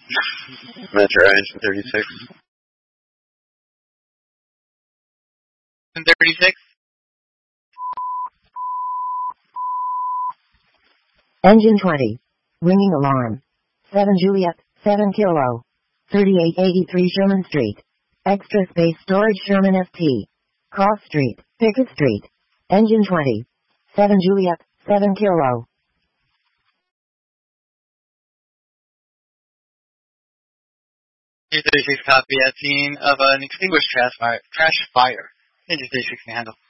Metro engine 36. And 36. Engine 20. Ringing alarm. 7 Juliet, 7 Kilo. 3883 Sherman Street. Extra space storage Sherman ST. Cross Street, Pickett Street. Engine 20. 7 Juliet, 7 Kilo. Engine 36 copy at scene of an extinguished trash fire. Engine 36 can handle.